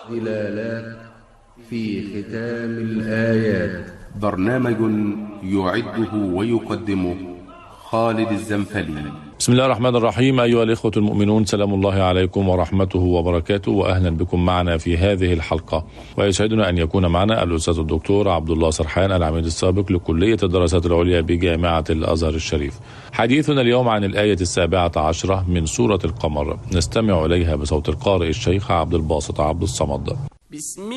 ظلالات في ختام الآيات. برنامج يعده ويقدمه خالد الزنفلي. بسم الله الرحمن الرحيم. أيها الإخوة المؤمنون، سلام الله عليكم ورحمته وبركاته، وأهلا بكم معنا في هذه الحلقة. ويسعدنا أن يكون معنا الأستاذ الدكتور عبد الله سرحان، العميد السابق لكلية الدراسات العليا بجامعة الأزهر الشريف. حديثنا اليوم عن الآية 17 من سورة القمر، نستمع إليها بصوت القارئ الشيخ عبد الباسط عبد الصمد. بسم